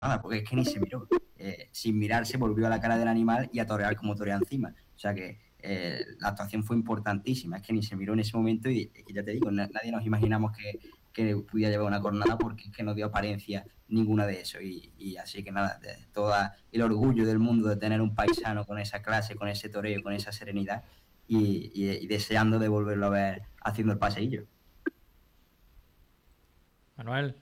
nada, porque es que ni se miró. Sin mirarse volvió a la cara del animal y a torear como torea encima. O sea que la actuación fue importantísima, es que ni se miró en ese momento y es que ya te digo, nadie nos imaginamos que pudiera llevar una cornada porque es que no dio apariencia ninguna de eso. Y así que nada, todo el orgullo del mundo de tener un paisano con esa clase, con ese toreo, con esa serenidad y deseando de volverlo a ver haciendo el paseillo. Manuel,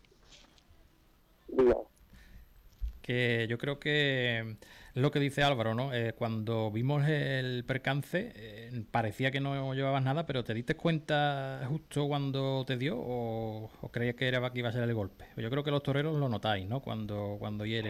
Diga, que yo creo que es lo que dice Álvaro, ¿no? Cuando vimos el percance, parecía que no llevabas nada, pero ¿te diste cuenta justo cuando te dio o creías que era que iba a ser el golpe? Yo creo que los toreros lo notáis, ¿no? Cuando hieren.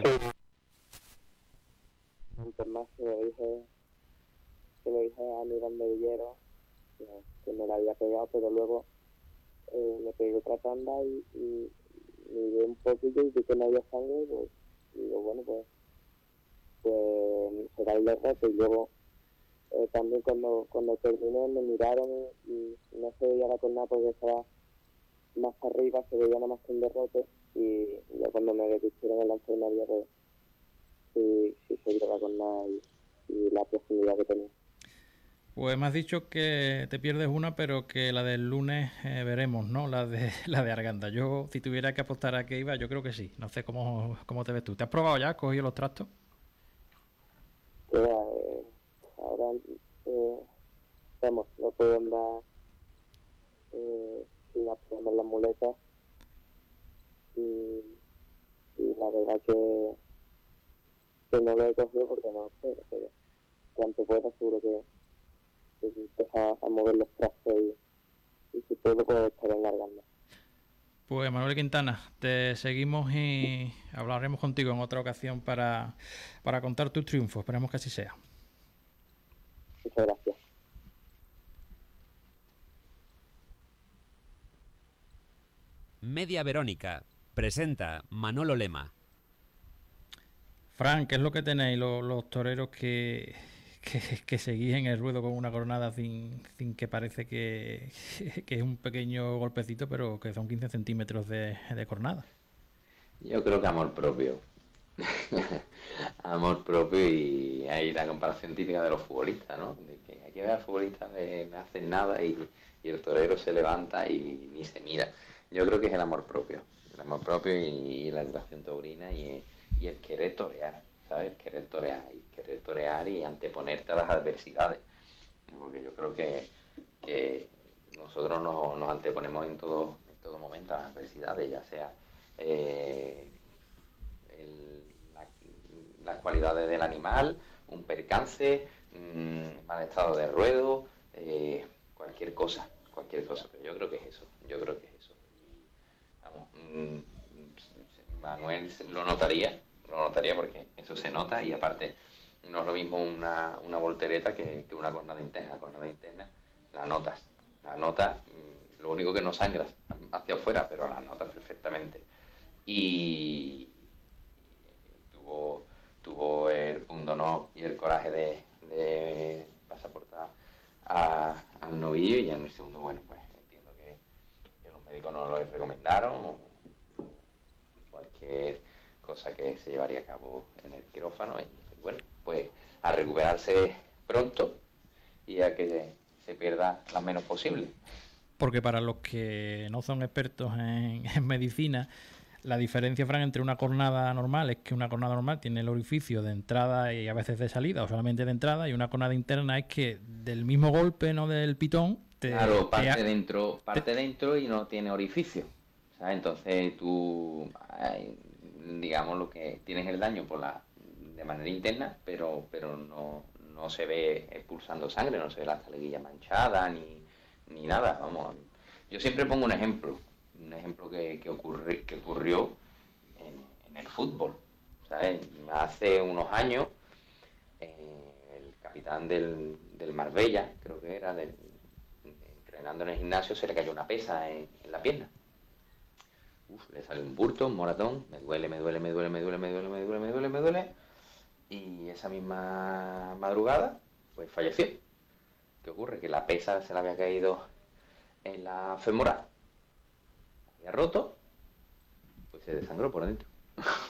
antes más que le dije a mi banderillero que me la había pegado, pero luego me pegué otra tanda y miré un poquillo y vi que no había sangre, pues, y digo, bueno, pues será el derrote. Y luego también cuando terminé me miraron y no se veía la cornada porque estaba más arriba, se veía nada más que un derrote, y ya cuando me detuvieron en la enfermería, pues sí se vio la cornada y la profundidad que tenía. Pues me has dicho que te pierdes una, pero que la del lunes veremos, ¿no? La de Arganda. Yo, si tuviera que apostar a que iba, yo creo que sí. No sé cómo te ves tú. ¿Te has probado ya? ¿Has cogido los trastos? Queda, ahora vamos, no puedo andar sin apoyarme las muletas y la verdad que no lo he cogido porque no sé, pero cuanto pueda seguro que empieza a mover los trastos y si puedo pues estaré enlargando. Pues Manuel Quintana, te seguimos y hablaremos contigo en otra ocasión para contar tus triunfos. Esperemos que así sea. Muchas gracias. Media Verónica. Presenta Manolo Lema. Fran, ¿qué es lo que tenéis los toreros que seguís en el ruedo con una cornada sin que parece que es un pequeño golpecito, pero que son 15 centímetros de cornada? Yo creo que amor propio. Amor propio, y ahí la comparación típica de los futbolistas, ¿no? De que aquí ve al futbolista no hacen nada y el torero se levanta y ni se mira. Yo creo que es el amor propio. El amor propio y la educación taurina y el querer torear, ¿sabes? El querer torear y anteponerte a las adversidades. Porque yo creo que nosotros nos anteponemos en todo momento a las adversidades, ya sea las cualidades del animal, un percance, mal estado de ruedo, cualquier cosa, pero yo creo que es eso. Vamos, Manuel lo notaría porque eso se nota, y aparte no es lo mismo una voltereta que una cornada interna. La cornada interna la notas, lo único que no sangras hacia afuera, pero la notas perfectamente. Y tuvo el pundonor y el coraje de pasaportar al novillo, y en el segundo, bueno, pues entiendo que los médicos no lo recomendaron, cualquier cosa que se llevaría a cabo en el quirófano, y bueno, pues a recuperarse pronto y a que se pierda las menos posible. Porque para los que no son expertos en medicina, la diferencia, Fran, entre una cornada normal es que una cornada normal tiene el orificio de entrada y a veces de salida, o solamente de entrada, y una cornada interna es que del mismo golpe, no del pitón, claro, parte dentro y no tiene orificio, ¿sabes? Entonces tú, digamos, lo que tienes el daño de manera interna, pero no se ve expulsando sangre, no se ve la taleguilla manchada ni nada. Vamos, yo siempre pongo un ejemplo que ocurrió en el fútbol, ¿sabes? Hace unos años, el capitán del Marbella, creo que era, entrenando en el gimnasio, se le cayó una pesa en la pierna. Le salió un burto, un moratón, me duele, y esa misma madrugada, pues falleció. ¿Qué ocurre? Que la pesa se le había caído en la femoral, había roto, pues se desangró por dentro.